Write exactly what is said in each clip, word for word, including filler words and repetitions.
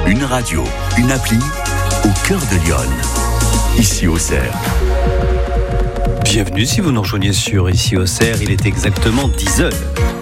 Une radio, une appli, au cœur de Lyon. Ici Auxerre. Bienvenue si vous nous rejoignez sur Ici Auxerre, il est exactement dix heures.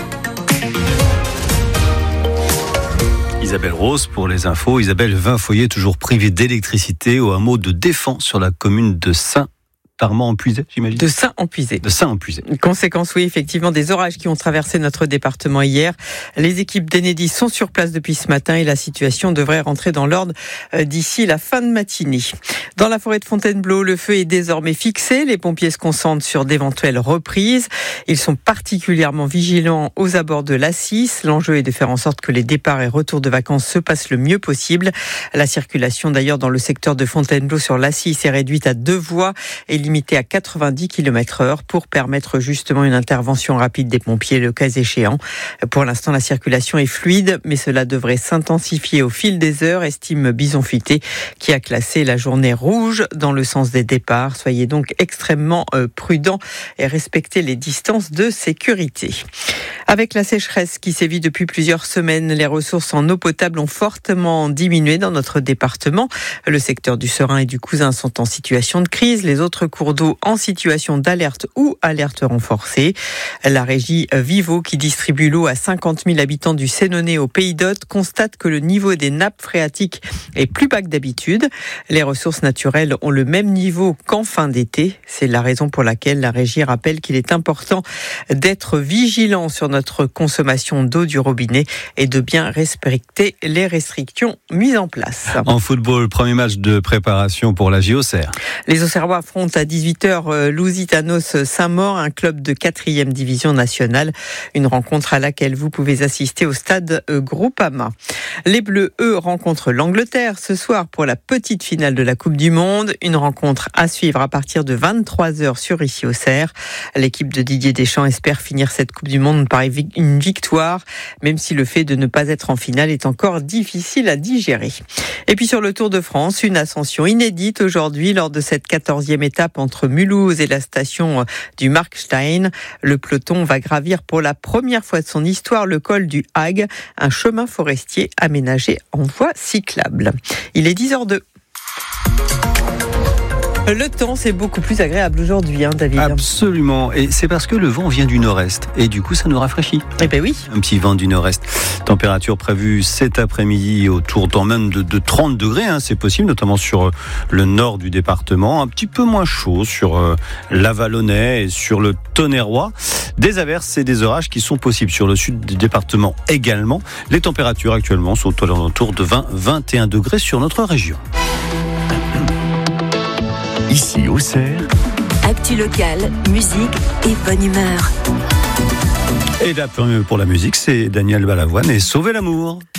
Isabelle Rose pour les infos. Isabelle, vingt foyers toujours privés d'électricité au hameau de Défense sur la commune de Saint. Tarmant-en-Puisay, j'imagine. De Saint-en-Puisay. De Saint-en-Puisay. Conséquence, oui, effectivement, des orages qui ont traversé notre département hier. Les équipes d'Enedis sont sur place depuis ce matin et la situation devrait rentrer dans l'ordre d'ici la fin de matinée. Dans la forêt de Fontainebleau, le feu est désormais fixé. Les pompiers se concentrent sur d'éventuelles reprises. Ils sont particulièrement vigilants aux abords de l'A six. L'enjeu est de faire en sorte que les départs et retours de vacances se passent le mieux possible. La circulation, d'ailleurs, dans le secteur de Fontainebleau sur l'A six est réduite à deux voies et limitée à quatre-vingt-dix kilomètres heure pour permettre justement une intervention rapide des pompiers le cas échéant. Pour l'instant, la circulation est fluide, mais cela devrait s'intensifier au fil des heures, estime Bison Futé, qui a classé la journée rouge dans le sens des départs. Soyez donc extrêmement prudents et respectez les distances de sécurité. Avec la sécheresse qui sévit depuis plusieurs semaines, les ressources en eau potable ont fortement diminué dans notre département. Le secteur du Serein et du Cousin sont en situation de crise. Les autres cours d'eau en situation d'alerte ou alerte renforcée. La régie Vivo, qui distribue l'eau à cinquante mille habitants du Sénonais au Pays d'Aude, constate que le niveau des nappes phréatiques est plus bas que d'habitude. Les ressources naturelles ont le même niveau qu'en fin d'été. C'est la raison pour laquelle la régie rappelle qu'il est important d'être vigilant sur notre consommation d'eau du robinet et de bien respecter les restrictions mises en place. En football, premier match de préparation pour la J Auxerre. Les Auxerrois affrontent à dix-huit heures Lusitanos Saint-Maur, un club de quatrième division nationale. Une rencontre à laquelle vous pouvez assister au stade Groupama. Les Bleus, eux, rencontrent l'Angleterre ce soir pour la petite finale de la Coupe du Monde. Une rencontre à suivre à partir de vingt-trois heures sur Ici Auxerre. L'équipe de Didier Deschamps espère finir cette Coupe du Monde par une victoire, même si le fait de ne pas être en finale est encore difficile à digérer. Et puis sur le Tour de France, une ascension inédite aujourd'hui lors de cette quatorzième étape entre Mulhouse et la station du Markstein. Le peloton va gravir pour la première fois de son histoire le col du Hague, un chemin forestier aménagé en voie cyclable. Il est dix heures deux. Le temps, c'est beaucoup plus agréable aujourd'hui, hein, David. Absolument. Et c'est parce que le vent vient du nord-est. Et du coup, ça nous rafraîchit. Eh ben oui. Un petit vent du nord-est. Température prévue cet après-midi autour quand même de, de trente degrés. Hein, c'est possible, notamment sur le nord du département. Un petit peu moins chaud sur euh, l'Avalonnais et sur le Tonnerrois. Des averses et des orages qui sont possibles sur le sud du département également. Les températures actuellement sont autour de vingt à vingt et un degrés sur notre région. Ici Auxerre. Actu locale, musique et bonne humeur. Et là, pour la musique, c'est Daniel Balavoine et Sauver l'amour.